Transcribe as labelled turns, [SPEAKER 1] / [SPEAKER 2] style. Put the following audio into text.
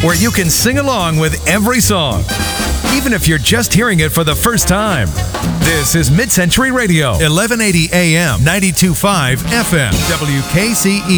[SPEAKER 1] where you can sing along with every song, even if you're just hearing it for the first time. This is Mid-Century Radio, 1180 AM, 92.5 FM, WKCE.